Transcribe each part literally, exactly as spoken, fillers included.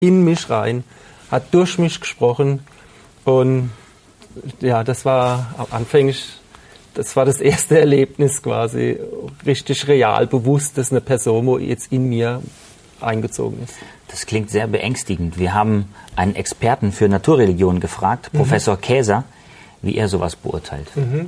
in mich rein, hat durch mich gesprochen und ja, das war anfänglich, das war das erste Erlebnis quasi, richtig real, bewusst, dass eine Person, wo jetzt in mir eingezogen ist. Das klingt sehr beängstigend. Wir haben einen Experten für Naturreligion gefragt, mhm. Professor Käser, wie er sowas beurteilt. Mhm.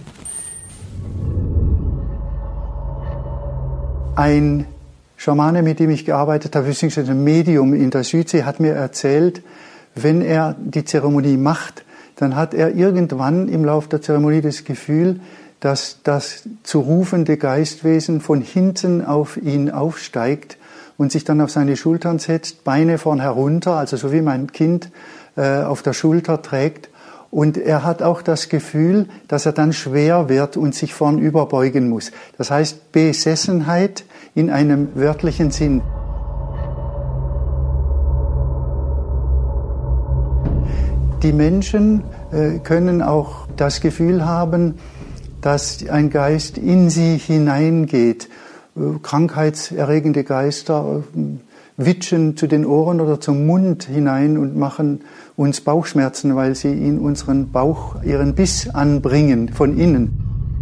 Ein Schamane, mit dem ich gearbeitet habe, beziehungsweise ein Medium in der Südsee, hat mir erzählt, wenn er die Zeremonie macht, dann hat er irgendwann im Laufe der Zeremonie das Gefühl, dass das zu rufende Geistwesen von hinten auf ihn aufsteigt und sich dann auf seine Schultern setzt, Beine vorn herunter, also so wie mein Kind äh, auf der Schulter trägt. Und er hat auch das Gefühl, dass er dann schwer wird und sich vorn überbeugen muss. Das heißt Besessenheit in einem wörtlichen Sinn. Die Menschen äh, können auch das Gefühl haben, dass ein Geist in sie hineingeht. Äh, krankheitserregende Geister äh, witschen zu den Ohren oder zum Mund hinein und machen uns Bauchschmerzen, weil sie in unseren Bauch ihren Biss anbringen von innen.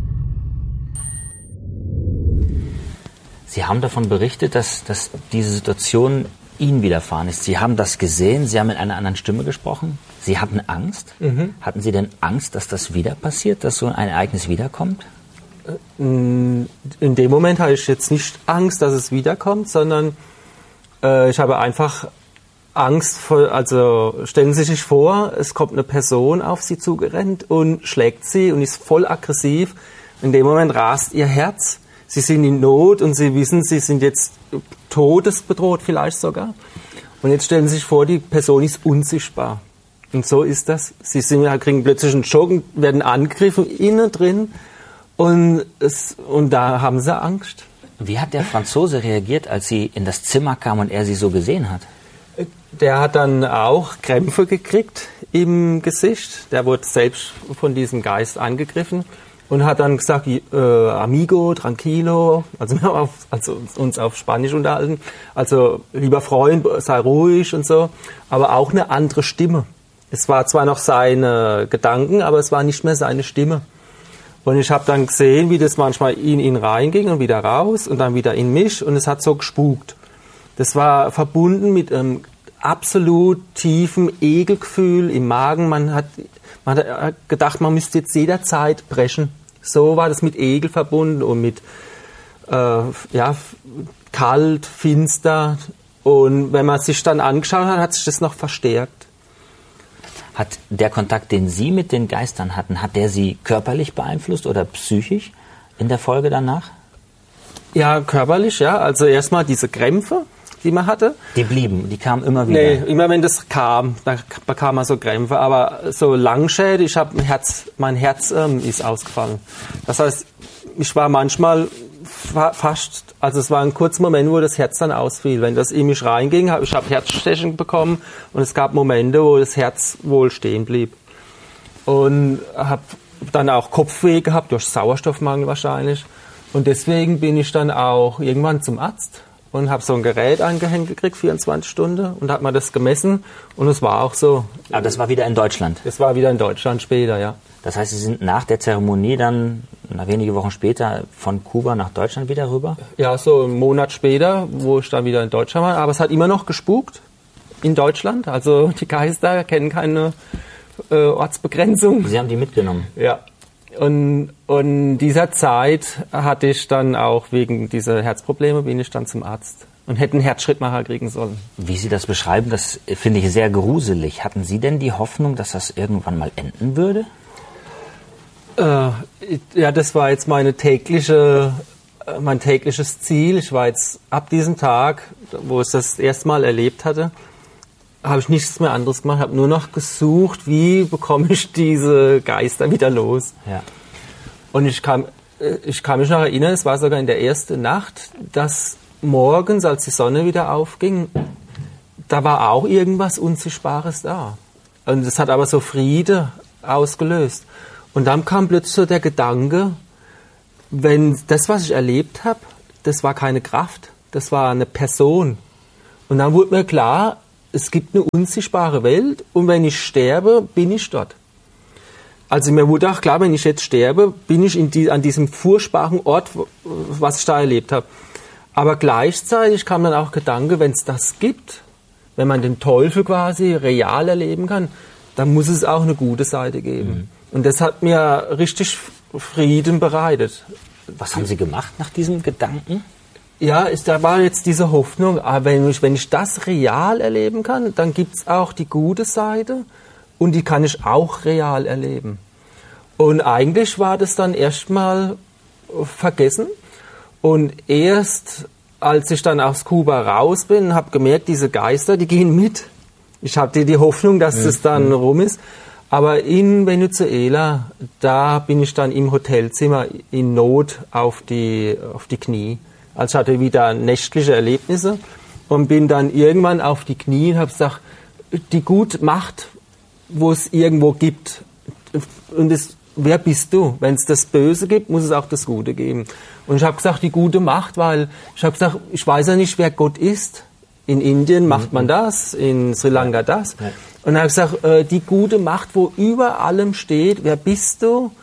Sie haben davon berichtet, dass, dass diese Situation Ihnen widerfahren ist. Sie haben das gesehen, Sie haben mit einer anderen Stimme gesprochen. Sie hatten Angst. Mhm. Hatten Sie denn Angst, dass das wieder passiert, dass so ein Ereignis wiederkommt? In dem Moment habe ich jetzt nicht Angst, dass es wiederkommt, sondern äh, ich habe einfach Angst vor, also stellen Sie sich vor, es kommt eine Person auf Sie zugerannt und schlägt Sie und ist voll aggressiv. In dem Moment rast Ihr Herz. Sie sind in Not und Sie wissen, Sie sind jetzt todesbedroht vielleicht sogar. Und jetzt stellen Sie sich vor, die Person ist unsichtbar. Und so ist das. Sie sind, kriegen plötzlich einen Schock und werden angegriffen, innen drin. Und, es, und da haben Sie Angst. Wie hat der Franzose reagiert, als Sie in das Zimmer kamen und er Sie so gesehen hat? Der hat dann auch Krämpfe gekriegt im Gesicht. Der wurde selbst von diesem Geist angegriffen. Und hat dann gesagt, äh, amigo, tranquilo, also wir haben auf, also uns auf Spanisch unterhalten, also lieber Freund, sei ruhig und so, aber auch eine andere Stimme. Es war zwar noch seine Gedanken, aber es war nicht mehr seine Stimme. Und ich habe dann gesehen, wie das manchmal in ihn reinging und wieder raus und dann wieder in mich und es hat so gespukt. Das war verbunden mit einem absolut tiefen Ekelgefühl im Magen. Man hat, man hat gedacht, man müsste jetzt jederzeit brechen. So war das mit Ekel verbunden und mit äh, ja, kalt, finster. Und wenn man sich dann angeschaut hat, hat sich das noch verstärkt. Hat der Kontakt, den Sie mit den Geistern hatten, hat der Sie körperlich beeinflusst oder psychisch in der Folge danach? Ja, körperlich, ja. Also erstmal diese Krämpfe, die man hatte. Die blieben, die kamen immer wieder? Nee, immer wenn das kam, da bekam man so Krämpfe. Aber so Langschäde, ich habe ein Herz, mein Herz ähm, ist ausgefallen. Das heißt, ich war manchmal fa- fast, also es war ein kurzer Moment, wo das Herz dann ausfiel. Wenn das in mich reinging, hab, ich habe Herzstechen bekommen und es gab Momente, wo das Herz wohl stehen blieb. Und habe dann auch Kopfweh gehabt, durch Sauerstoffmangel wahrscheinlich. Und deswegen bin ich dann auch irgendwann zum Arzt und habe so ein Gerät angehängt gekriegt, vierundzwanzig Stunden, und habe mir das gemessen und es war auch so. Aber das war wieder in Deutschland? Das war wieder in Deutschland später, ja. Das heißt, Sie sind nach der Zeremonie dann, na, wenige Wochen später, von Kuba nach Deutschland wieder rüber? Ja, so einen Monat später, wo ich dann wieder in Deutschland war. Aber es hat immer noch gespukt in Deutschland. Also die Geister kennen keine äh, Ortsbegrenzung. Sie haben die mitgenommen? Ja. Und, und in dieser Zeit hatte ich dann auch wegen dieser Herzprobleme, bin ich dann zum Arzt und hätte einen Herzschrittmacher kriegen sollen. Wie Sie das beschreiben, das finde ich sehr gruselig. Hatten Sie denn die Hoffnung, dass das irgendwann mal enden würde? Äh, ja, das war jetzt meine tägliche, mein tägliches Ziel. Ich war jetzt ab diesem Tag, wo ich das erste Mal erlebt hatte, habe ich nichts mehr anderes gemacht, habe nur noch gesucht, wie bekomme ich diese Geister wieder los. Ja. Und ich kann, ich kann mich noch erinnern, es war sogar in der ersten Nacht, dass morgens, als die Sonne wieder aufging, da war auch irgendwas Unsichtbares da. Und das hat aber so Friede ausgelöst. Und dann kam plötzlich so der Gedanke, wenn das, was ich erlebt habe, das war keine Kraft, das war eine Person. Und dann wurde mir klar, es gibt eine unsichtbare Welt und wenn ich sterbe, bin ich dort. Also mir wurde auch klar, wenn ich jetzt sterbe, bin ich in die, an diesem furchtbaren Ort, was ich da erlebt habe. Aber gleichzeitig kam dann auch Gedanke, wenn es das gibt, wenn man den Teufel quasi real erleben kann, dann muss es auch eine gute Seite geben. Mhm. Und das hat mir richtig Frieden bereitet. Was haben Sie gemacht nach diesem Gedanken? Ja, ist, da war jetzt diese Hoffnung, aber wenn ich, wenn ich das real erleben kann, dann gibt es auch die gute Seite und die kann ich auch real erleben. Und eigentlich war das dann erstmal vergessen. Und erst als ich dann aus Kuba raus bin, habe gemerkt, diese Geister, die gehen mit. Ich hatte die Hoffnung, dass es das dann rum ist. Aber in Venezuela, da bin ich dann im Hotelzimmer in Not auf die, auf die Knie. Also ich hatte wieder nächtliche Erlebnisse und bin dann irgendwann auf die Knie und habe gesagt, die gute Macht, wo es irgendwo gibt. Und das, wer bist du? Wenn es das Böse gibt, muss es auch das Gute geben. Und ich habe gesagt, die gute Macht, weil ich habe gesagt, ich weiß ja nicht, wer Gott ist. In Indien macht man das, in Sri Lanka das. Und dann habe ich gesagt, äh, die gute Macht, wo über allem steht, wer bist du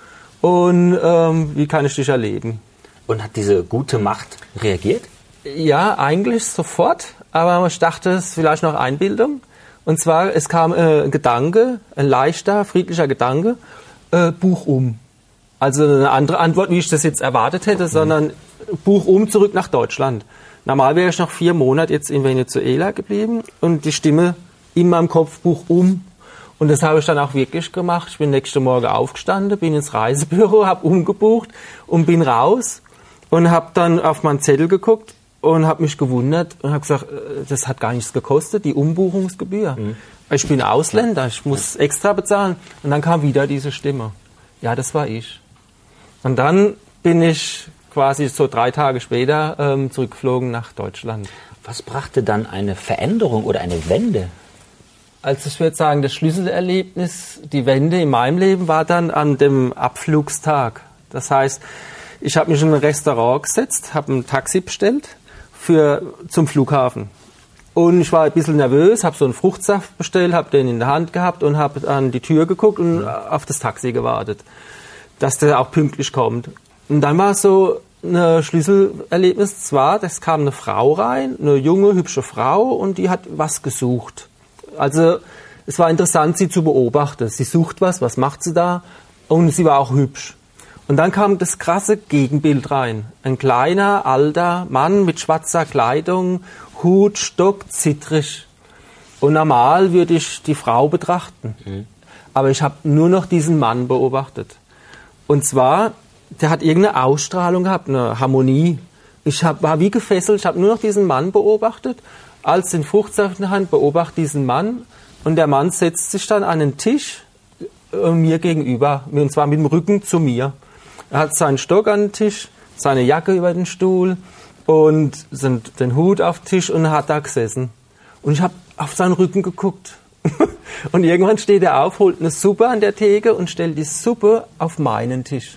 und ähm, wie kann ich dich erleben? Und hat diese gute Macht reagiert? Ja, eigentlich sofort, aber ich dachte, es ist vielleicht noch Einbildung. Und zwar, es kam äh, ein Gedanke, ein leichter, friedlicher Gedanke, äh, Buch um. Also eine andere Antwort, wie ich das jetzt erwartet hätte, mhm. sondern Buch um, zurück nach Deutschland. Normal wäre ich noch vier Monate jetzt in Venezuela geblieben und die Stimme in meinem Kopf, Buch um. Und das habe ich dann auch wirklich gemacht. Ich bin nächsten Morgen aufgestanden, bin ins Reisebüro, habe umgebucht und bin raus. Und habe dann auf meinen Zettel geguckt und habe mich gewundert und habe gesagt, das hat gar nichts gekostet, die Umbuchungsgebühr. Mhm. Ich bin Ausländer, ich muss extra bezahlen. Und dann kam wieder diese Stimme. Ja, das war ich. Und dann bin ich quasi so drei Tage später ähm, zurückgeflogen nach Deutschland. Was brachte dann eine Veränderung oder eine Wende? Also ich würde sagen, das Schlüsselerlebnis, die Wende in meinem Leben war dann an dem Abflugstag. Das heißt, ich habe mich in ein Restaurant gesetzt, habe ein Taxi bestellt für, zum Flughafen. Und ich war ein bisschen nervös, habe so einen Fruchtsaft bestellt, habe den in der Hand gehabt und habe an die Tür geguckt und auf das Taxi gewartet, dass der auch pünktlich kommt. Und dann war so ein Schlüsselerlebnis, zwar, es kam eine Frau rein, eine junge, hübsche Frau und die hat was gesucht. Also es war interessant, sie zu beobachten. Sie sucht was, was macht sie da? Und sie war auch hübsch. Und dann kam das krasse Gegenbild rein. Ein kleiner, alter Mann mit schwarzer Kleidung, Hut, Stock, zittrig. Und normal würde ich die Frau betrachten. Mhm. Aber ich habe nur noch diesen Mann beobachtet. Und zwar, der hat irgendeine Ausstrahlung gehabt, eine Harmonie. Ich hab, war wie gefesselt, ich habe nur noch diesen Mann beobachtet. Als den Fruchtsaft in der Hand beobachte diesen Mann. Und der Mann setzt sich dann an den Tisch äh, mir gegenüber. Und zwar mit dem Rücken zu mir. Er hat seinen Stock an den Tisch, seine Jacke über den Stuhl und den Hut auf den Tisch und hat da gesessen. Und ich habe auf seinen Rücken geguckt. Und irgendwann steht er auf, holt eine Suppe an der Theke und stellt die Suppe auf meinen Tisch.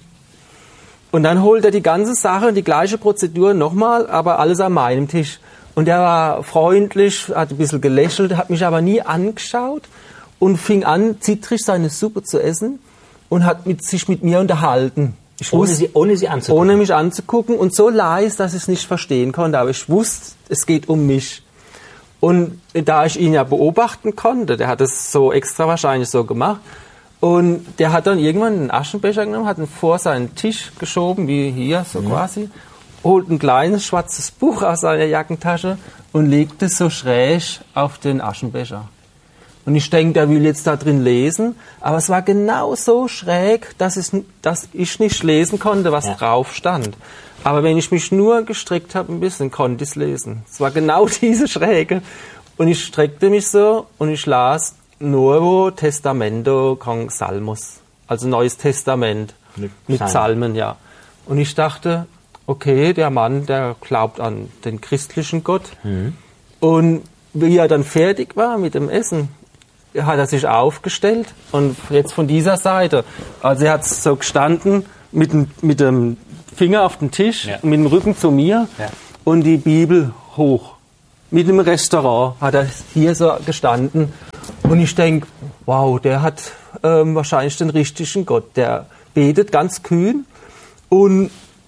Und dann holt er die ganze Sache, die gleiche Prozedur nochmal, aber alles an meinem Tisch. Und er war freundlich, hat ein bisschen gelächelt, hat mich aber nie angeschaut und fing an, zittrig seine Suppe zu essen und hat mit, sich mit mir unterhalten. Ich ohne, wusste, sie, ohne sie anzugucken? Ohne mich anzugucken und so leise, dass ich es nicht verstehen konnte. Aber ich wusste, es geht um mich. Und da ich ihn ja beobachten konnte, der hat es so extra wahrscheinlich so gemacht, und der hat dann irgendwann einen Aschenbecher genommen, hat ihn vor seinen Tisch geschoben, wie hier so mhm. quasi, holt ein kleines schwarzes Buch aus seiner Jackentasche und legt es so schräg auf den Aschenbecher. Und ich denke, der will jetzt da drin lesen, aber es war genau so schräg, dass, es, dass ich nicht lesen konnte, was ja. drauf stand. Aber wenn ich mich nur gestreckt habe ein bisschen, konnte ich es lesen. Es war genau diese Schräge. Und ich streckte mich so und ich las Nuevo Testamento con Salmos, also Neues Testament mit, mit Psalmen. Psalmen, ja. Und ich dachte, okay, der Mann, der glaubt an den christlichen Gott. Mhm. Und wie er dann fertig war mit dem Essen, hat er sich aufgestellt und jetzt von dieser Seite, also er hat so gestanden mit dem, mit dem Finger auf den Tisch, ja. mit dem Rücken zu mir ja. und die Bibel hoch. mit dem Restaurant, hat er hier so gestanden. Und ich denke, wow, der hat ähm, wahrscheinlich den richtigen Gott. Der betet ganz kühn und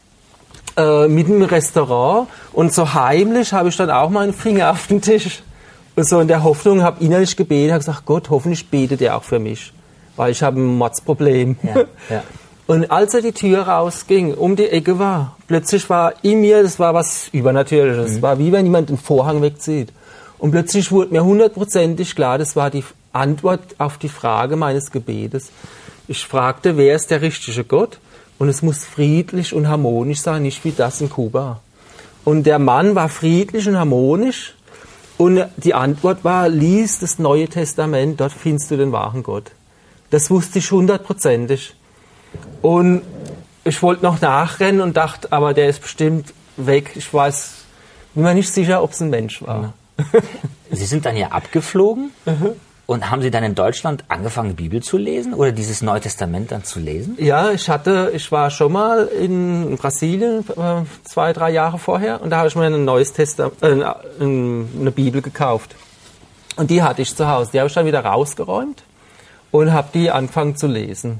äh, mit dem Restaurant. Und so heimlich habe ich dann auch meinen Finger auf den Tisch. Und so in der Hoffnung, habe innerlich gebetet, habe gesagt, Gott, hoffentlich betet er auch für mich. Weil ich habe ein Mordsproblem. Ja, ja. Und als er die Tür rausging, um die Ecke war, plötzlich war in mir, das war was Übernatürliches. Es mhm. war wie wenn jemand den Vorhang wegzieht. Und plötzlich wurde mir hundertprozentig klar, das war die Antwort auf die Frage meines Gebetes. Ich fragte, wer ist der richtige Gott? Und es muss friedlich und harmonisch sein, nicht wie das in Kuba. Und der Mann war friedlich und harmonisch. Und die Antwort war, lies das Neue Testament, dort findest du den wahren Gott. Das wusste ich hundertprozentig. Und ich wollte noch nachrennen und dachte, aber der ist bestimmt weg. Ich weiß, bin mir nicht sicher, ob es ein Mensch war. Sie sind dann ja abgeflogen und haben Sie dann in Deutschland angefangen, die Bibel zu lesen oder dieses Neue Testament dann zu lesen? Ja, ich hatte, ich war schon mal in Brasilien äh, zwei, drei Jahre vorher und da habe ich mir ein neues Testament, äh, eine Bibel gekauft. Und die hatte ich zu Hause. Die habe ich dann wieder rausgeräumt und habe die angefangen zu lesen.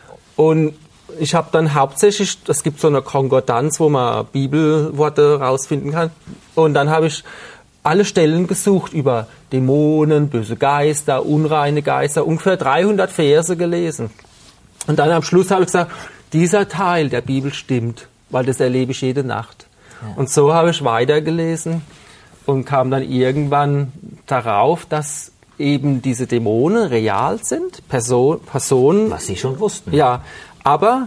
Und ich habe dann hauptsächlich, es gibt so eine Konkordanz, wo man Bibelworte rausfinden kann. Und dann habe ich alle Stellen gesucht über Dämonen, böse Geister, unreine Geister, ungefähr dreihundert Verse gelesen. Und dann am Schluss habe ich gesagt, dieser Teil der Bibel stimmt, weil das erlebe ich jede Nacht. Ja. Und so habe ich weitergelesen und kam dann irgendwann darauf, dass eben diese Dämonen real sind, Person, Personen. Was Sie schon wussten. Ja, aber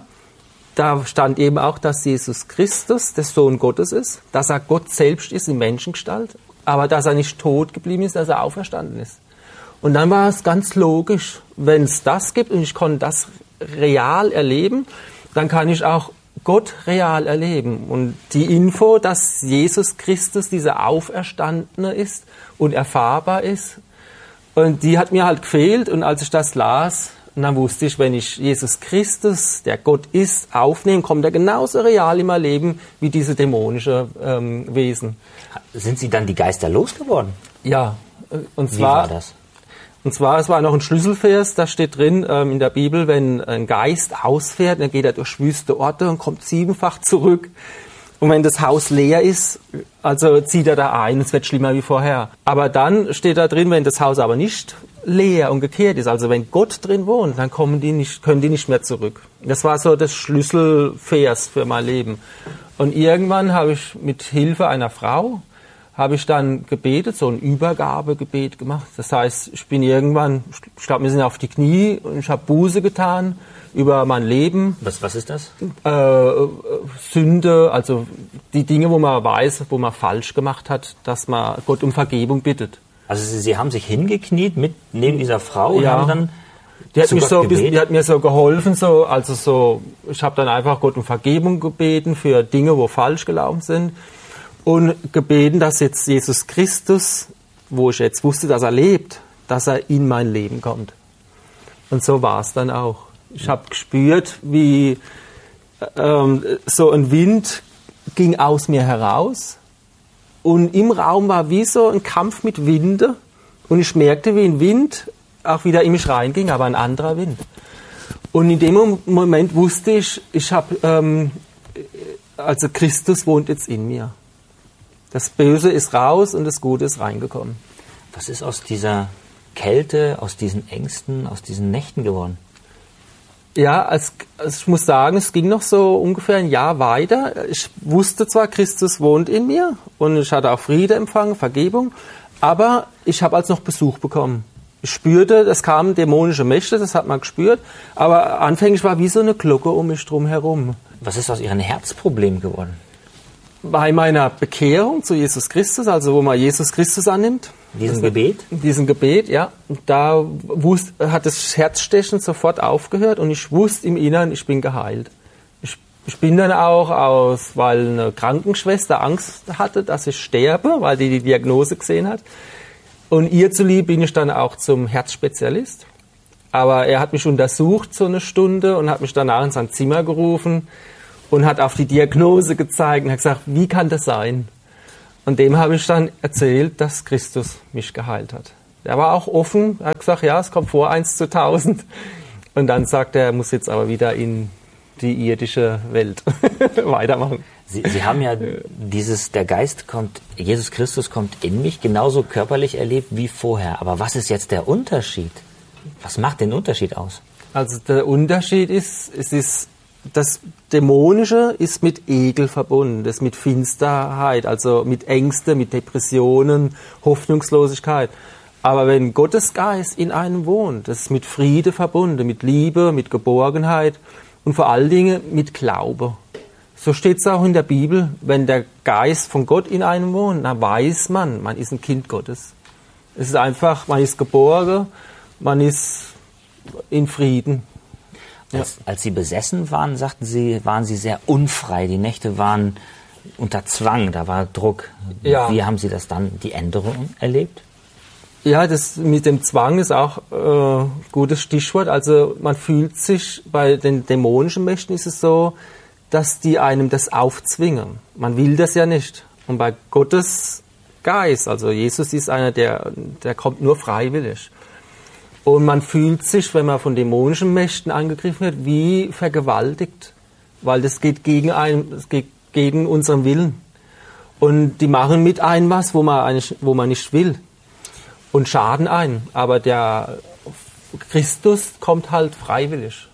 da stand eben auch, dass Jesus Christus der Sohn Gottes ist, dass er Gott selbst ist in Menschengestalt, aber dass er nicht tot geblieben ist, dass er auferstanden ist. Und dann war es ganz logisch, wenn es das gibt und ich konnte das real erleben, dann kann ich auch Gott real erleben. Und die Info, dass Jesus Christus dieser Auferstandene ist und erfahrbar ist, und die hat mir halt gefehlt. Und als ich das las, dann wusste ich, wenn ich Jesus Christus, der Gott ist, aufnehme, kommt er genauso real in mein Leben wie diese dämonischen ähm, Wesen. Sind Sie dann die Geister losgeworden? Ja. Und zwar, Wie war das? Und zwar, es war noch ein Schlüsselvers, da steht drin ähm, in der Bibel, wenn ein Geist ausfährt, dann geht er durch wüste Orte und kommt siebenfach zurück. Und wenn das Haus leer ist, also zieht er da ein, es wird schlimmer wie vorher. Aber dann steht da drin, wenn das Haus aber nicht leer und gekehrt ist, also wenn Gott drin wohnt, dann kommen die nicht, können die nicht mehr zurück. Das war so das Schlüsselvers für mein Leben. Und irgendwann habe ich mit Hilfe einer Frau, habe ich dann gebetet, so ein Übergabegebet gemacht. Das heißt, ich bin irgendwann, ich glaube, wir sind auf die Knie und ich habe Buße getan über mein Leben. Was, was ist das? Äh, Sünde, also die Dinge, wo man weiß, wo man falsch gemacht hat, dass man Gott um Vergebung bittet. Also Sie, Sie haben sich hingekniet mit neben dieser Frau und ja. haben dann die hat, mich so ein bisschen, die hat mir so geholfen, so, also so, ich habe dann einfach Gott um Vergebung gebeten für Dinge, wo falsch gelaufen sind und gebeten, dass jetzt Jesus Christus, wo ich jetzt wusste, dass er lebt, dass er in mein Leben kommt. Und so war es dann auch. Ich habe gespürt, wie ähm, so ein Wind ging aus mir heraus und im Raum war wie so ein Kampf mit Winde und ich merkte, wie ein Wind auch wieder in mich reinging, aber ein anderer Wind. Und in dem Moment wusste ich, ich habe, ähm, also Christus wohnt jetzt in mir. Das Böse ist raus und das Gute ist reingekommen. Was ist aus dieser Kälte, aus diesen Ängsten, aus diesen Nächten geworden? Ja, als, also ich muss sagen, es ging noch so ungefähr ein Jahr weiter. Ich wusste zwar, Christus wohnt in mir und ich hatte auch Friede empfangen, Vergebung, aber ich habe als noch Besuch bekommen. Ich spürte, es kamen dämonische Mächte, das hat man gespürt, aber anfänglich war wie so eine Glocke um mich drum herum. Was ist aus Ihren Herzproblemen geworden? Bei meiner Bekehrung zu Jesus Christus, also wo man Jesus Christus annimmt. Diesen Gebet? Diesen Gebet, ja. Da wusste, hat das Herzstechen sofort aufgehört und ich wusste im Inneren, ich bin geheilt. Ich, ich bin dann auch aus, weil eine Krankenschwester Angst hatte, dass ich sterbe, weil die die Diagnose gesehen hat. Und ihr zuliebe bin ich dann auch zum Herzspezialist. Aber er hat mich untersucht so eine Stunde und hat mich danach in sein Zimmer gerufen und hat auf die Diagnose gezeigt und hat gesagt, wie kann das sein? Und dem habe ich dann erzählt, dass Christus mich geheilt hat. Er war auch offen, er hat gesagt, ja, es kommt vor, eins zu tausend. Und dann sagt er, er muss jetzt aber wieder in die irdische Welt weitermachen. Sie, Sie haben ja dieses, der Geist kommt, Jesus Christus kommt in mich, genauso körperlich erlebt wie vorher. Aber was ist jetzt der Unterschied? Was macht den Unterschied aus? Also der Unterschied ist, es ist, das Dämonische ist mit Ekel verbunden, das mit Finsterheit, also mit Ängste, mit Depressionen, Hoffnungslosigkeit. Aber wenn Gottes Geist in einem wohnt, das ist mit Friede verbunden, mit Liebe, mit Geborgenheit und vor allen Dingen mit Glaube. So steht es auch in der Bibel, wenn der Geist von Gott in einem wohnt, dann weiß man, man ist ein Kind Gottes. Es ist einfach, man ist geborgen, man ist in Frieden. Ja. Als, als Sie besessen waren, sagten Sie, waren Sie sehr unfrei. Die Nächte waren unter Zwang, da war Druck. Ja. Wie haben Sie das dann, die Änderung erlebt? Ja, das mit dem Zwang ist auch ein äh, gutes Stichwort. Also man fühlt sich, bei den dämonischen Mächten ist es so, dass die einem das aufzwingen. Man will das ja nicht. Und bei Gottes Geist, also Jesus ist einer, der, der kommt nur freiwillig. Und man fühlt sich, wenn man von dämonischen Mächten angegriffen wird, wie vergewaltigt. Weil das geht gegen einen, das geht gegen unseren Willen. Und die machen mit einem was, wo man, eigentlich, wo man nicht will. Und schaden ein. Aber der Christus kommt halt freiwillig.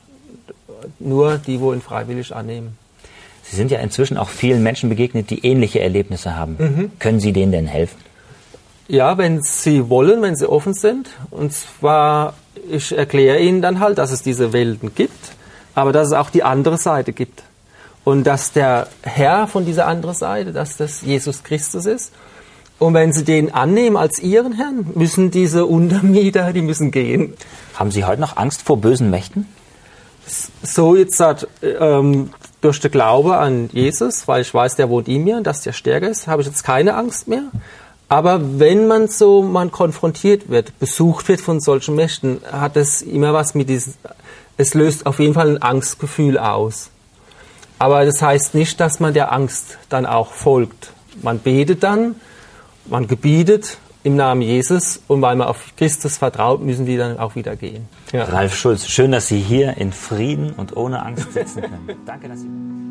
Nur die, wo ihn freiwillig annehmen. Sie sind ja inzwischen auch vielen Menschen begegnet, die ähnliche Erlebnisse haben. Mhm. Können Sie denen denn helfen? Ja, wenn sie wollen, wenn sie offen sind. Und zwar, ich erkläre ihnen dann halt, dass es diese Welten gibt, aber dass es auch die andere Seite gibt. Und dass der Herr von dieser anderen Seite, dass das Jesus Christus ist. Und wenn sie den annehmen als ihren Herrn, müssen diese Untermieter, die müssen gehen. Haben Sie heute noch Angst vor bösen Mächten? So jetzt hat, ähm, durch den Glaube an Jesus, weil ich weiß, der wohnt in mir und dass der stärker ist, habe ich jetzt keine Angst mehr. Aber wenn man so man konfrontiert wird, besucht wird von solchen Mächten, hat es immer was mit diesem, es löst auf jeden Fall ein Angstgefühl aus. Aber das heißt nicht, dass man der Angst dann auch folgt. Man betet dann, man gebietet im Namen Jesus und weil man auf Christus vertraut, müssen die dann auch wieder gehen. Ja. Ralf Schulz, schön, dass Sie hier in Frieden und ohne Angst sitzen können. Danke, dass Sie...